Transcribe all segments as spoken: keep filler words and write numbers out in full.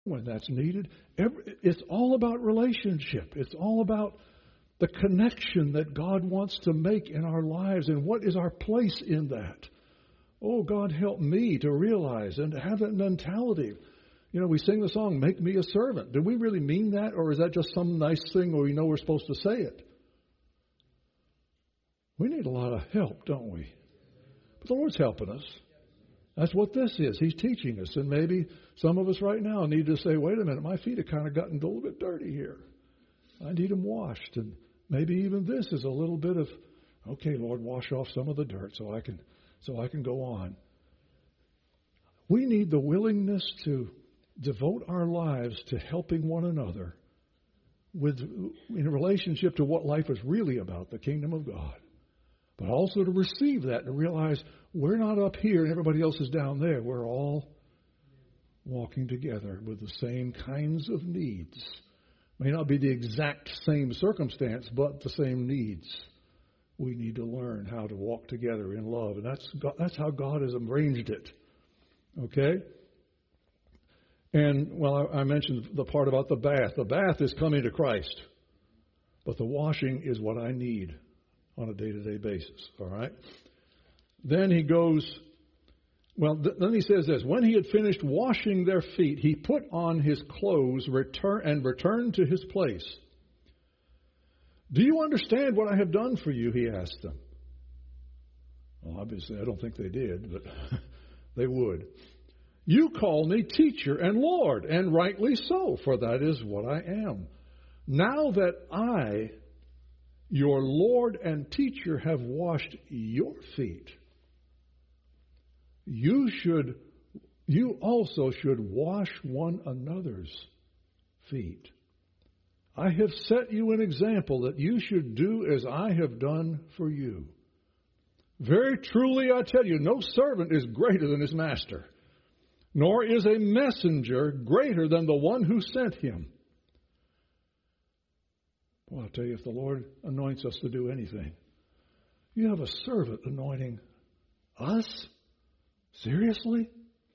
when that's needed. Every, it's all about relationship. It's all about the connection that God wants to make in our lives, and what is our place in that. Oh, God, help me to realize and to have that mentality. You know, we sing the song, "Make me a servant." Do we really mean that, or is that just some nice thing where we know we're supposed to say it? We need a lot of help, don't we? But the Lord's helping us. That's what this is. He's teaching us. And maybe some of us right now need to say, wait a minute, my feet have kind of gotten a little bit dirty here. I need them washed. And maybe even this is a little bit of, okay, Lord, wash off some of the dirt so I can so I can go on. We need the willingness to devote our lives to helping one another with in relationship to what life is really about, the kingdom of God. But also to receive that and realize we're not up here and everybody else is down there. We're all walking together with the same kinds of needs. May not be the exact same circumstance, but the same needs. We need to learn how to walk together in love. And that's that's how God has arranged it. Okay? And, well, I, I mentioned the part about the bath. The bath is coming to Christ. But the washing is what I need on a day-to-day basis. All right? Then he goes, well, th- then he says this. When he had finished washing their feet, he put on his clothes return, and returned to his place. Do you understand what I have done for you? He asked them. Well, obviously, I don't think they did, but they would. You call me teacher and Lord, and rightly so, for that is what I am. Now that I, your Lord and teacher, have washed your feet, you should, you also should wash one another's feet. I have set you an example that you should do as I have done for you. Very truly I tell you, no servant is greater than his master, nor is a messenger greater than the one who sent him. Well, I'll tell you, if the Lord anoints us to do anything, you have a servant anointing us? Seriously?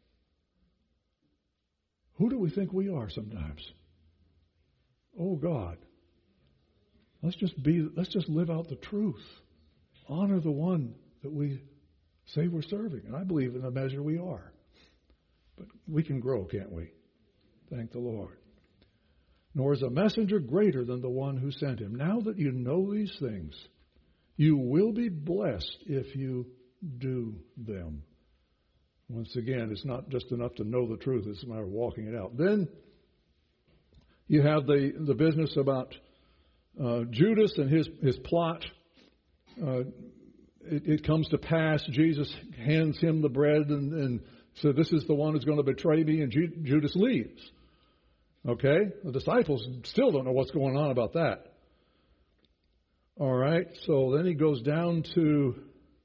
Who do we think we are sometimes? Oh, God. Let's just be, let's just live out the truth. Honor the one that we say we're serving. And I believe in a measure we are. But we can grow, can't we? Thank the Lord. Nor is a messenger greater than the one who sent him. Now that you know these things, you will be blessed if you do them. Once again, it's not just enough to know the truth. It's a matter of walking it out. Then you have the, the business about uh, Judas and his, his plot. Uh, it, it comes to pass. Jesus hands him the bread and, and said, this is the one who's going to betray me. And Ju- Judas leaves. Okay? The disciples still don't know what's going on about that. All right? So then he goes down to...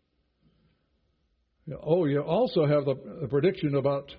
Oh, you also have the, the prediction about...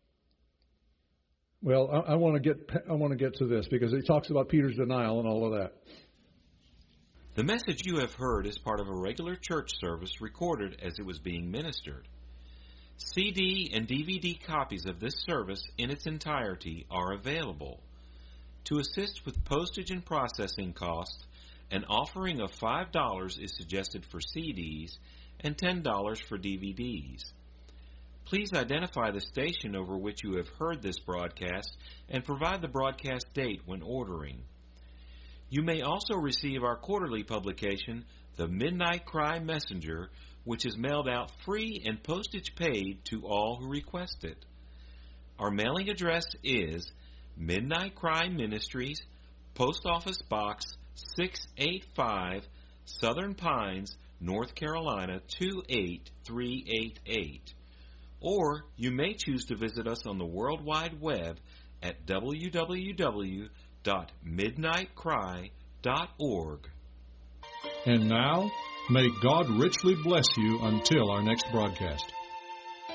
Well, I, I want to get I want to get to this because he talks about Peter's denial and all of that. The message you have heard is part of a regular church service recorded as it was being ministered. C D and D V D copies of this service in its entirety are available. To assist with postage and processing costs, an offering of five dollars is suggested for C Ds and ten dollars for D V Ds. Please identify the station over which you have heard this broadcast and provide the broadcast date when ordering. You may also receive our quarterly publication, The Midnight Cry Messenger, which is mailed out free and postage paid to all who request it. Our mailing address is Midnight Cry Ministries, Post Office Box six eighty-five, Southern Pines, North Carolina two eight three eight eight. Or you may choose to visit us on the World Wide Web at w w w dot midnight cry dot org. And now, may God richly bless you until our next broadcast.